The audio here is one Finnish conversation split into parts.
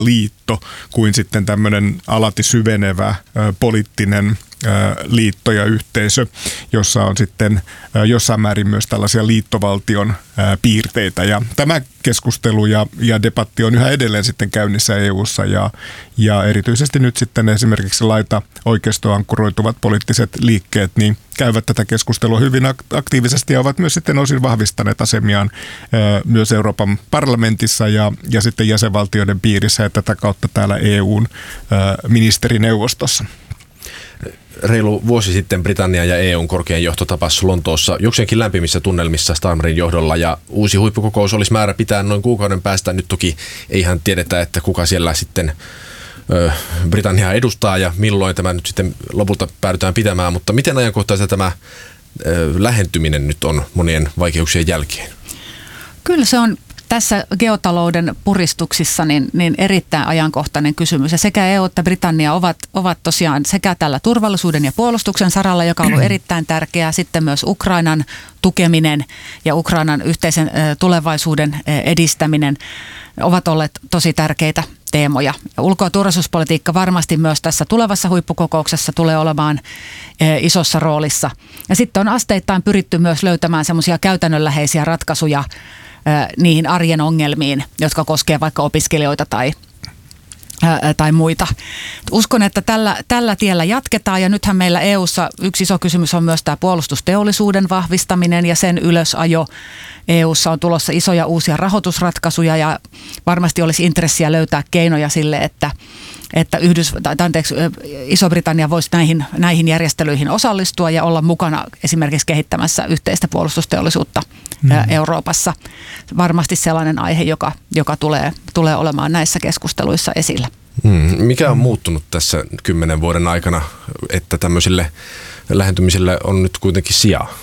liitto kuin sitten tämmöinen alati syvenevä poliittinen liitto ja yhteisö, jossa on sitten jossain määrin myös tällaisia liittovaltion piirteitä. Ja tämä keskustelu ja debatti on yhä edelleen sitten käynnissä EU:ssa ja erityisesti nyt sitten esimerkiksi laita oikeistoankkuroituvat poliittiset liikkeet niin käyvät tätä keskustelua hyvin aktiivisesti ja ovat myös sitten osin vahvistaneet asemiaan myös Euroopan parlamentissa ja sitten jäsenvaltioiden piirissä ja tätä kautta täällä EU:n ministerineuvostossa. Reilu vuosi sitten Britannia ja EUn korkein johto tapasi Lontoossa jokseenkin lämpimissä tunnelmissa Starmerin johdolla ja uusi huippukokous olisi määrä pitää noin kuukauden päästä. Nyt toki ei ihan tiedetä, että kuka siellä sitten Britanniaa edustaa ja milloin tämä nyt sitten lopulta päädytään pitämään, mutta miten ajankohtaista tämä lähentyminen nyt on monien vaikeuksien jälkeen? Kyllä se on tässä geotalouden puristuksissa niin erittäin ajankohtainen kysymys. Ja sekä EU että Britannia ovat tosiaan sekä tällä turvallisuuden ja puolustuksen saralla, joka on ollut erittäin tärkeää, sitten myös Ukrainan tukeminen ja Ukrainan yhteisen tulevaisuuden edistäminen ovat olleet tosi tärkeitä teemoja. Ulko- ja turvallisuuspolitiikka varmasti myös tässä tulevassa huippukokouksessa tulee olemaan isossa roolissa. Ja sitten on asteittain pyritty myös löytämään semmoisia käytännönläheisiä ratkaisuja niihin arjen ongelmiin, jotka koskevat vaikka opiskelijoita tai muita. Uskon, että tällä tiellä jatketaan ja nythän meillä EU:ssa yksi iso kysymys on myös tämä puolustusteollisuuden vahvistaminen ja sen ylösajo. EU:ssa on tulossa isoja uusia rahoitusratkaisuja ja varmasti olisi intressiä löytää keinoja sille, että Iso-Britannia voisi näihin järjestelyihin osallistua ja olla mukana esimerkiksi kehittämässä yhteistä puolustusteollisuutta Euroopassa. Varmasti sellainen aihe, joka tulee olemaan näissä keskusteluissa esillä. Mikä on muuttunut tässä 10 vuoden aikana, että tämmöiselle lähentymiselle on nyt kuitenkin sijaa?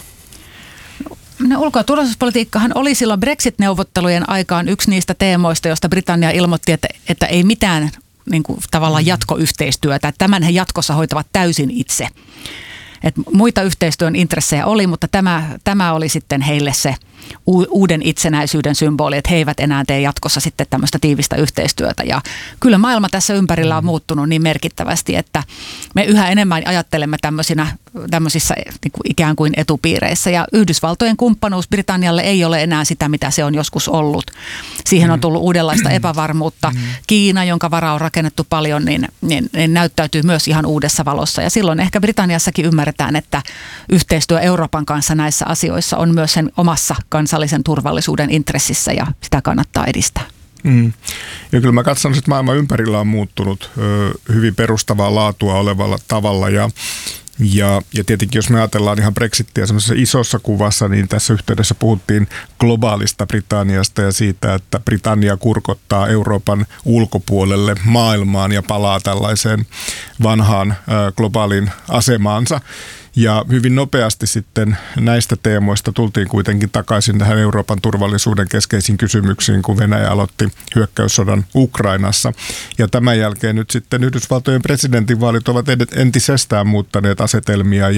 No, ulko- ja turvallisuuspolitiikkahan oli silloin Brexit-neuvottelujen aikaan yksi niistä teemoista, josta Britannia ilmoitti, että ei mitään niin kuin tavallaan jatkoyhteistyötä. Tämän he jatkossa hoitavat täysin itse. Et muita yhteistyön intressejä oli, mutta tämä oli sitten heille se uuden itsenäisyyden symboli, että he eivät enää tee jatkossa sitten tämmöistä tiivistä yhteistyötä. Ja kyllä maailma tässä ympärillä on muuttunut niin merkittävästi, että me yhä enemmän ajattelemme tämmöisissä niin kuin ikään kuin etupiireissä. Ja Yhdysvaltojen kumppanuus Britannialle ei ole enää sitä, mitä se on joskus ollut. Siihen on tullut uudenlaista epävarmuutta. Kiina, jonka varaa on rakennettu paljon, niin näyttäytyy myös ihan uudessa valossa. Ja silloin ehkä Britanniassakin ymmärretään, että yhteistyö Euroopan kanssa näissä asioissa on myös sen omassa kansallisen turvallisuuden intressissä ja sitä kannattaa edistää. Ja kyllä mä katson, että maailma ympärillä on muuttunut hyvin perustavaa laatua olevalla tavalla ja tietenkin jos me ajatellaan ihan Brexittiä semmoisessa isossa kuvassa, niin tässä yhteydessä puhuttiin globaalista Britanniasta ja siitä, että Britannia kurkottaa Euroopan ulkopuolelle maailmaan ja palaa tällaiseen vanhaan globaaliin asemaansa. Ja hyvin nopeasti sitten näistä teemoista tultiin kuitenkin takaisin tähän Euroopan turvallisuuden keskeisiin kysymyksiin, kun Venäjä aloitti hyökkäyssodan Ukrainassa. Ja tämän jälkeen nyt sitten Yhdysvaltojen presidentinvaalit ovat entisestään muuttaneet asetelmia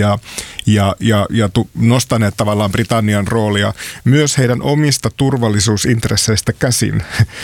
ja nostaneet tavallaan Britannian roolia myös heidän omista turvallisuusintresseistä käsin.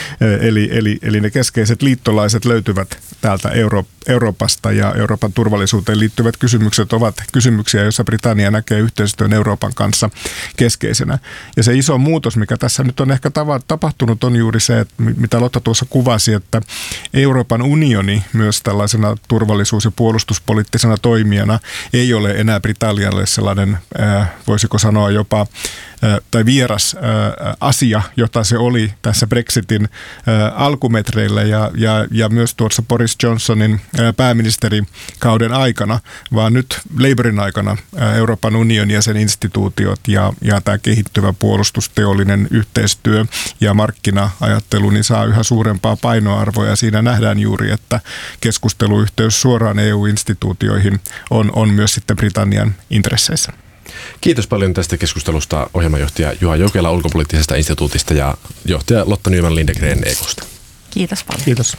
Eli ne keskeiset liittolaiset löytyvät täältä Euroopasta ja Euroopan turvallisuuteen liittyvät kysymykset ovat kysymyksiä, joissa Britannia näkee yhteistyön Euroopan kanssa keskeisenä. Ja se iso muutos, mikä tässä nyt on ehkä tapahtunut, on juuri se, että mitä Lotta tuossa kuvasi, että Euroopan unioni myös tällaisena turvallisuus- ja puolustuspoliittisena toimijana ei ole enää Britannialle sellainen, voisiko sanoa jopa tai vieras asia, jota se oli tässä Brexitin alkumetreillä ja myös tuossa Boris Johnsonin pääministerikauden aikana, vaan nyt Labourin aikana Euroopan unioni ja sen instituutiot ja tämä kehittyvä puolustusteollinen yhteistyö ja markkina-ajattelu niin saa yhä suurempaa painoarvoa ja siinä nähdään juuri, että keskusteluyhteys suoraan EU-instituutioihin on myös sitten Britannian intresseissä. Kiitos paljon tästä keskustelusta ohjelmanjohtaja Juha Jokela ulkopoliittisesta instituutista ja johtaja Lotta Nyman-Lindegren EK:sta. Kiitos paljon. Kiitos.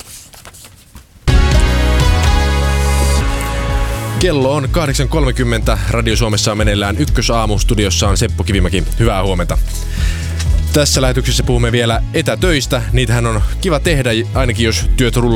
Kello on 8.30. Radio Suomessa on meneillään Ykkösaamu. Studiossa on Seppo Kivimäki. Hyvää huomenta. Tässä lähetyksessä puhumme vielä etätöistä. Niitähän on kiva tehdä, ainakin jos työt rullaa